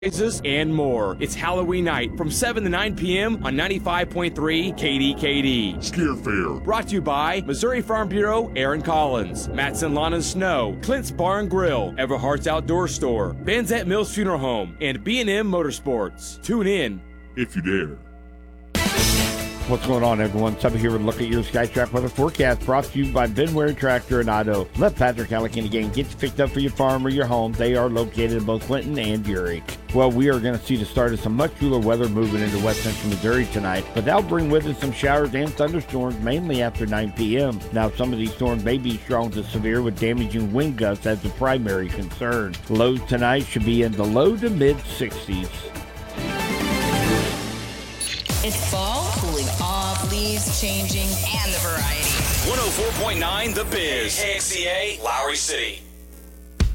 and more. It's Halloween night from 7 to 9 p.m. on 95.3 KDKD. Scare Fair. Brought to you by Missouri Farm Bureau, Aaron Collins, Matson Lawn and Snow, Clint's Bar and Grill, Everhart's Outdoor Store, Banzette Mills Funeral Home, and B&M Motorsports. Tune in if you dare. What's going on, everyone? Subby here with a look at your SkyTrack weather forecast, brought to you by Ben Ware Tractor and Auto. Let Patrick Allican again get you picked up for your farm or your home. They are located in both Clinton and Urick. Well, we are going to see the start of some much cooler weather moving into west central Missouri tonight, but that'll bring with it some showers and thunderstorms, mainly after 9 p.m. Now, some of these storms may be strong to severe, with damaging wind gusts as the primary concern. Lows tonight should be in the low to mid 60s. It's fall, cooling off, leaves changing, and the variety. 104.9 The Biz. KXCA, Lowry City.